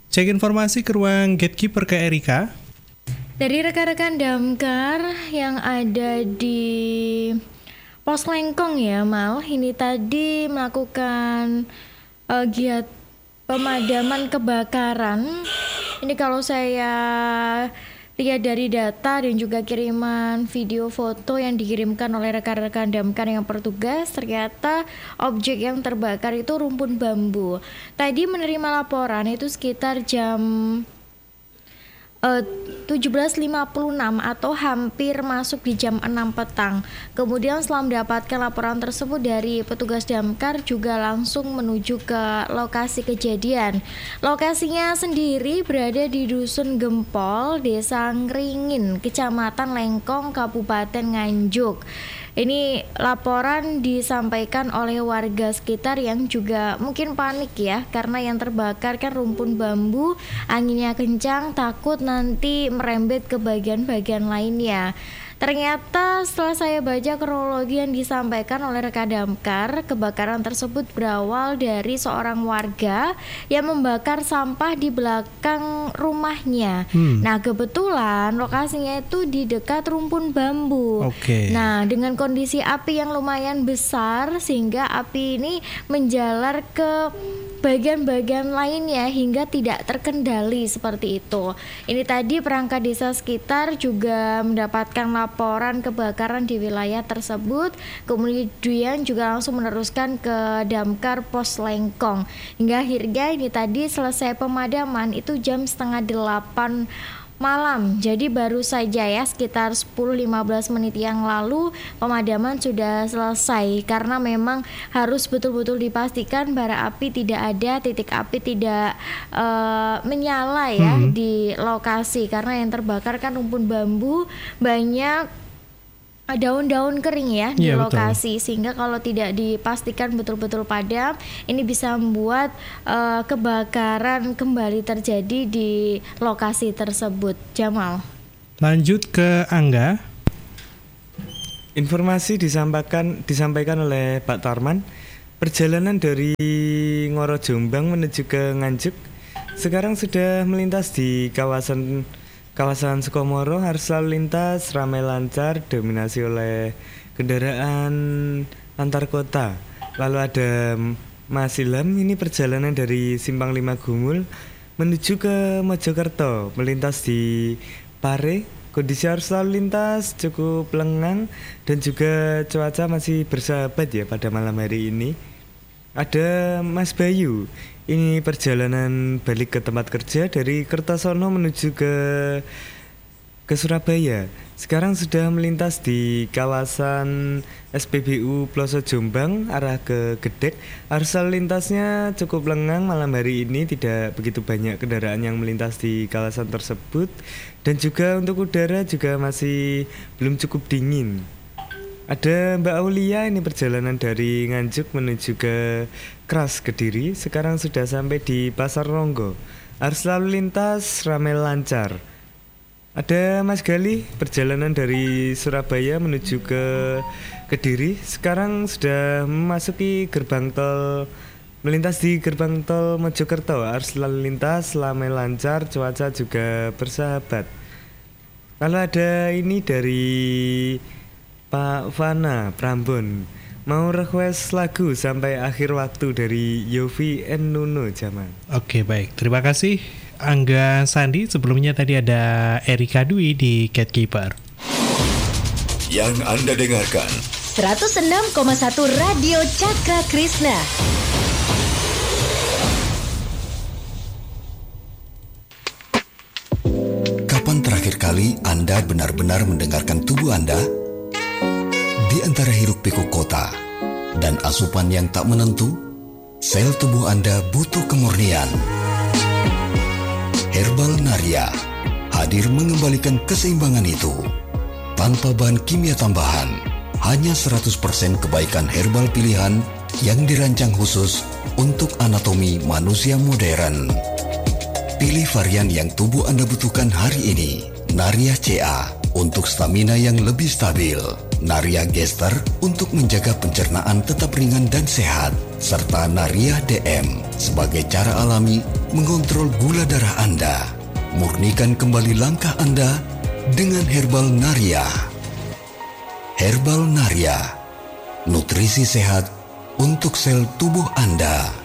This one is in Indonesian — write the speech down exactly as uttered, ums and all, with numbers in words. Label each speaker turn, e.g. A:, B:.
A: Cek informasi ke ruang Gatekeeper ke Erika.
B: Dari rekan-rekan damkar yang ada di Pos Lengkong ya Mal, ini tadi melakukan uh, giat pemadaman kebakaran. Ini kalau saya lihat dari data dan juga kiriman video foto yang dikirimkan oleh rekan-rekan damkar yang bertugas, ternyata objek yang terbakar itu rumpun bambu. Tadi menerima laporan itu sekitar jam uh, tujuh belas lima puluh enam atau hampir masuk di jam enam petang. Kemudian setelah mendapatkan laporan tersebut dari petugas damkar juga langsung menuju ke lokasi kejadian. Lokasinya sendiri berada di Dusun Gempol, Desa Ngringin, Kecamatan Lengkong, Kabupaten Nganjuk. Ini laporan disampaikan oleh warga sekitar yang juga mungkin panik ya, karena yang terbakar kan rumpun bambu, anginnya kencang, takut nanti merembet ke bagian-bagian lainnya. Ternyata setelah saya baca kronologi yang disampaikan oleh rekan damkar, kebakaran tersebut berawal dari seorang warga yang membakar sampah di belakang rumahnya. Hmm. Nah, kebetulan lokasinya itu di dekat rumpun bambu.
A: Okay.
B: Nah, dengan kondisi api yang lumayan besar sehingga api ini menjalar ke bagian-bagian lainnya hingga tidak terkendali seperti itu. Ini tadi perangkat desa sekitar juga mendapatkan laporan kebakaran di wilayah tersebut, kemudian juga langsung meneruskan ke damkar Pos Lengkong. Hingga akhirnya ini tadi selesai pemadaman itu jam setengah delapan malam. Jadi baru saja ya sekitar sepuluh sampai lima belas menit yang lalu pemadaman sudah selesai, karena memang harus betul-betul dipastikan bara api tidak ada, titik api tidak uh, menyala ya hmm. di lokasi, karena yang terbakar kan rumpun bambu, banyak daun-daun kering ya di ya, lokasi, betul. Sehingga kalau tidak dipastikan betul-betul padam, ini bisa membuat uh, kebakaran kembali terjadi di lokasi tersebut. Jamal.
A: Lanjut ke Angga.
C: Informasi disampaikan disampaikan oleh Pak Tarman. Perjalanan dari Ngoro Jombang menuju ke Nganjuk sekarang sudah melintas di kawasan Kawasan Sukomoro. Arus lalu lintas ramai lancar, dominasi oleh kendaraan antar kota. Lalu ada Mas Ilham, ini perjalanan dari Simpang Lima Gumul menuju ke Mojokerto, melintas di Pare. Kondisi arus lalu lintas cukup lengang dan juga cuaca masih bersahabat ya pada malam hari ini. Ada Mas Bayu, ini perjalanan balik ke tempat kerja dari Kertosono menuju ke ke Surabaya. Sekarang sudah melintas di kawasan S P B U Ploso Jombang arah ke Gedek. Arus lalu lintasnya cukup lengang malam hari ini, tidak begitu banyak kendaraan yang melintas di kawasan tersebut. Dan juga untuk udara juga masih belum cukup dingin. Ada Mbak Aulia, ini perjalanan dari Nganjuk menuju ke Kras Kediri. Sekarang sudah sampai di Pasar Ronggo. Arus lalu lintas ramai lancar. Ada Mas Gali, perjalanan dari Surabaya menuju ke Kediri. Sekarang sudah memasuki gerbang tol, melintas di gerbang tol Mojokerto. Arus lalu lintas ramai lancar, cuaca juga bersahabat. Lalu ada ini dari Pak Fana Prambon, mau request lagu sampai akhir waktu dari Yofi and Nuno Jaman.
A: Oke, baik, terima kasih Angga Sandi. Sebelumnya tadi ada Erika Dwi di Gatekeeper.
D: Yang Anda dengarkan
E: seratus enam koma satu Radio Cakra Krishna.
D: Kapan terakhir kali Anda benar-benar mendengarkan tubuh Anda? Di antara hiruk pikuk kota dan asupan yang tak menentu, sel tubuh Anda butuh kemurnian. Herbal Naria hadir mengembalikan keseimbangan itu. Tanpa bahan kimia tambahan, hanya seratus persen kebaikan herbal pilihan yang dirancang khusus untuk anatomi manusia modern. Pilih varian yang tubuh Anda butuhkan hari ini. Naria C A untuk stamina yang lebih stabil, Naria Gester untuk menjaga pencernaan tetap ringan dan sehat, serta Naria D M sebagai cara alami mengontrol gula darah Anda. Murnikan kembali langkah Anda dengan Herbal Naria. Herbal Naria, nutrisi sehat untuk sel tubuh Anda.